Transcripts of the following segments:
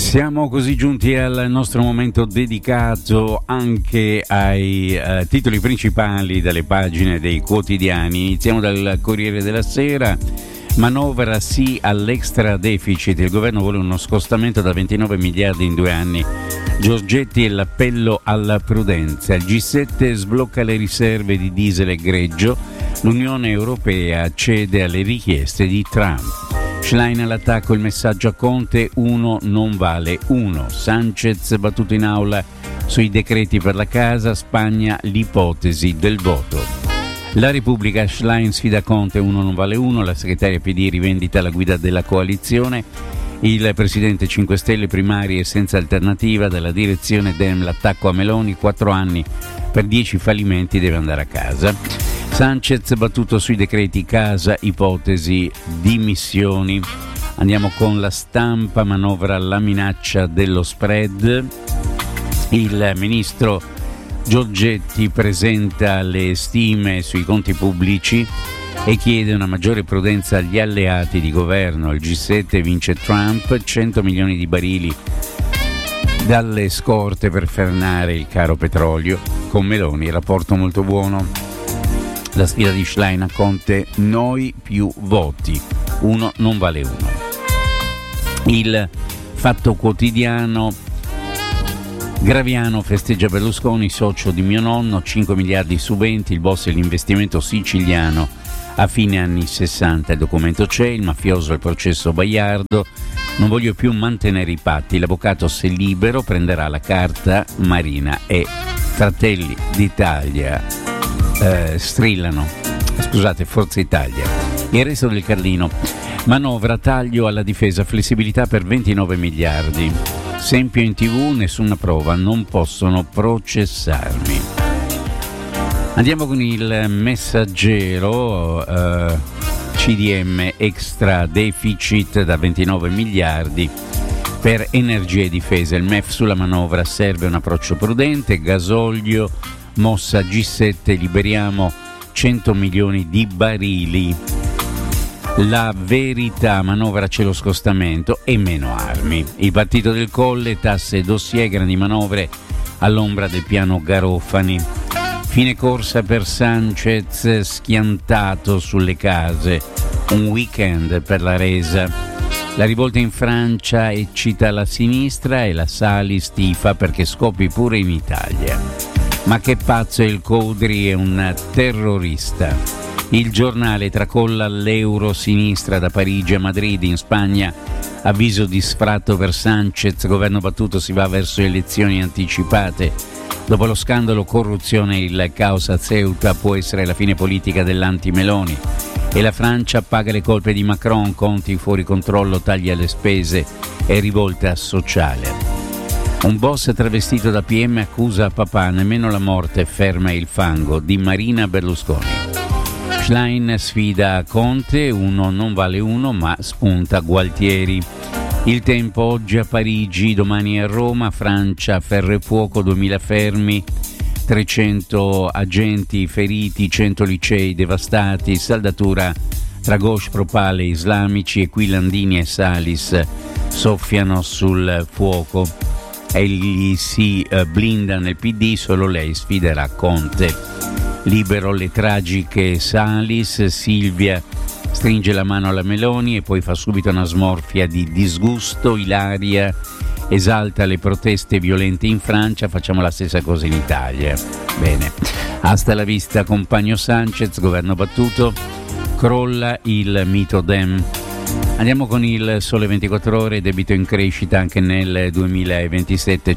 Siamo così giunti al nostro momento dedicato anche ai titoli principali dalle pagine dei quotidiani. Iniziamo dal Corriere della Sera. Manovra sì all'extra deficit, il governo vuole uno scostamento da 29 miliardi in 2 anni. Giorgetti e l'appello alla prudenza. Il G7 sblocca le riserve di diesel e greggio. L'Unione Europea cede alle richieste di Trump. Schlein all'attacco, il messaggio a Conte: 1 non vale 1. Sanchez battuto in aula sui decreti per la casa, Spagna l'ipotesi del voto. La Repubblica, Schlein sfida Conte, 1 non vale 1, la segretaria PD rivendita la guida della coalizione, il presidente 5 Stelle primarie senza alternativa, dalla direzione Dem l'attacco a Meloni, 4 anni per 10 fallimenti, deve andare a casa. Sanchez battuto sui decreti casa, ipotesi dimissioni. Andiamo con La Stampa, manovra la minaccia dello spread. Il ministro Giorgetti presenta le stime sui conti pubblici e chiede una maggiore prudenza agli alleati di governo. Il G7 vince Trump, 100 milioni di barili dalle scorte per frenare il caro petrolio. Con Meloni rapporto molto buono. La sfida di Schlein a Conte: noi più voti, 1 non vale 1. Il Fatto Quotidiano, Graviano festeggia Berlusconi, socio di mio nonno, 5 miliardi su 20, il boss dell'investimento siciliano a fine anni 60. Il documento c'è, il mafioso al processo Baiardo, non voglio più mantenere i patti, l'avvocato se libero prenderà la carta Marina e Fratelli d'Italia. Forza Italia. Il resto del Carlino, manovra taglio alla difesa, flessibilità per 29 miliardi. Sempio in TV, nessuna prova, non possono processarmi. Andiamo con il Messaggero, CDM extra deficit da 29 miliardi per energia e difesa. Il MEF sulla manovra, serve un approccio prudente, gasolio, mossa G7, liberiamo 100 milioni di barili. La Verità, manovra c'è lo scostamento e meno armi. Il Partito del Colle, tasse, dossier, grandi manovre all'ombra del piano Garofani. Fine corsa per Sanchez, schiantato sulle case, un weekend per la resa. La rivolta in Francia eccita la sinistra e la Salis tifa perché scopi pure in Italia. Ma che pazzo è il Codri, è un terrorista. Il Giornale tracolla l'eurosinistra da Parigi a Madrid. In Spagna avviso di sfratto per Sanchez, governo battuto, si va verso elezioni anticipate. Dopo lo scandalo corruzione, il caos a Ceuta, può essere la fine politica dell'anti-Meloni. E la Francia paga le colpe di Macron, conti fuori controllo, taglia le spese e rivolta sociale. Un boss travestito da PM accusa papà, nemmeno la morte ferma il fango, di Marina Berlusconi. Schlein sfida Conte, 1 non vale 1, ma spunta Gualtieri. Il Tempo, oggi a Parigi, domani a Roma, Francia, ferro e fuoco, 2000 fermi, 300 agenti feriti, 100 licei devastati, saldatura tra Ghosh, Propale, islamici, e qui Landini e Salis soffiano sul fuoco. Egli si blinda nel PD, solo lei sfiderà Conte. Libero, le tragiche Salis, Silvia stringe la mano alla Meloni e poi fa subito una smorfia di disgusto. Ilaria esalta le proteste violente in Francia, facciamo la stessa cosa in Italia. Bene, hasta la vista compagno Sanchez, governo battuto, crolla il mito Dem. Andiamo con il Sole 24 Ore, debito in crescita anche nel 2027,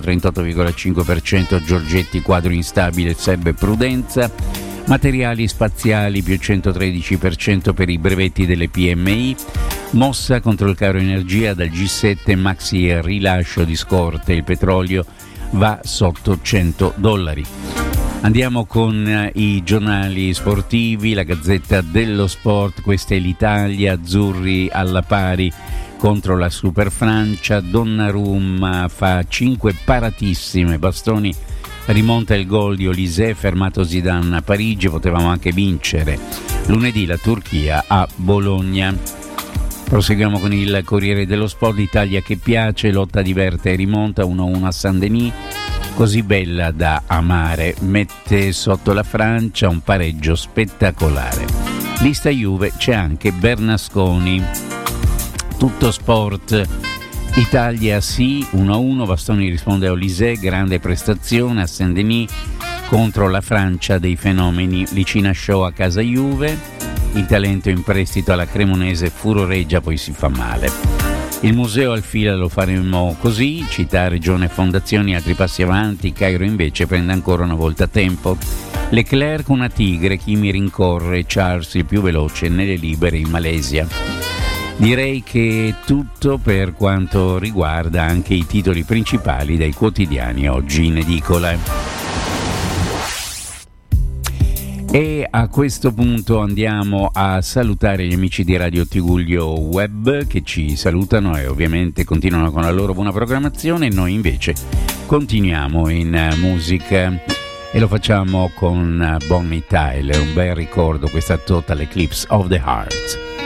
138,5%, Giorgetti, quadro instabile, serve prudenza. Materiali spaziali più 113% per i brevetti delle PMI. Mossa contro il caro energia dal G7, maxi e rilascio di scorte, il petrolio va sotto $100. Andiamo con i giornali sportivi, la Gazzetta dello Sport, questa è l'Italia, azzurri alla pari contro la Super Francia, Donnarumma fa 5 paratissime, Bastoni rimonta il gol di Olise, fermato Zidane a Parigi, potevamo anche vincere. Lunedì la Turchia a Bologna. Proseguiamo con il Corriere dello Sport. Italia che piace, lotta diverte e rimonta 1-1 a Saint-Denis, così bella da amare, mette sotto la Francia un pareggio spettacolare. Lista Juve c'è anche Bernasconi. Tutto Sport. Italia sì, 1-1, Bastoni risponde a Olysée, grande prestazione a Saint-Denis contro la Francia dei fenomeni. Licina show a casa Juve. Il talento in prestito alla Cremonese furoreggia, poi si fa male. Il museo al fila lo faremo così, città, regione, fondazioni, altri passi avanti. Cairo invece prende ancora una volta tempo. Leclerc una tigre, chi mi rincorre, Charles il più veloce nelle libere in Malesia. Direi che è tutto per quanto riguarda anche i titoli principali dei quotidiani oggi in edicola. E a questo punto andiamo a salutare gli amici di Radio Tigullio Web che ci salutano e ovviamente continuano con la loro buona programmazione. Noi invece continuiamo in musica e lo facciamo con Bonnie Tyler, un bel ricordo, questa Total Eclipse of the Heart.